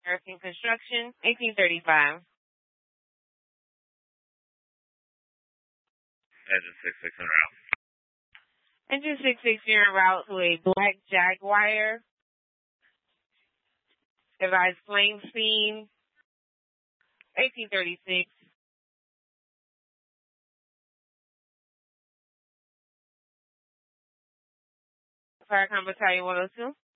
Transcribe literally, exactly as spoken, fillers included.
Nursing Construction, eighteen thirty-five. Engine six six en route. Engine six six, you're en route to a black Jaguar. Advise flame scene, eighteen thirty-six. Fire Combat Battalion one oh two.